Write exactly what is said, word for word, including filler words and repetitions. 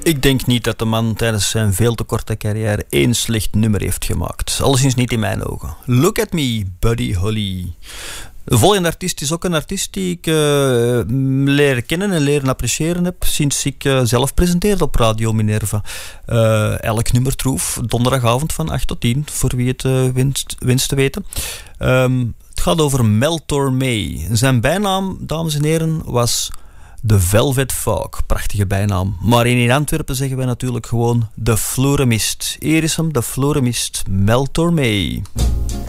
Ik denk niet dat de man tijdens zijn veel te korte carrière één slecht nummer heeft gemaakt. Alleszins niet in mijn ogen. Look at me, Buddy Holly. De volgende artiest is ook een artiest die ik uh, leren kennen en leren appreciëren heb sinds ik uh, zelf presenteerde op Radio Minerva. Uh, elk nummer troef, donderdagavond van acht tot tien, voor wie het uh, wenst, wenst te weten. Um, het gaat over Mel Tormé. Zijn bijnaam, dames en heren, was de Velvet Fog. Prachtige bijnaam. Maar in Antwerpen zeggen wij natuurlijk gewoon de Floeremist. Hier is hem, de Floeremist, Mel Tormé.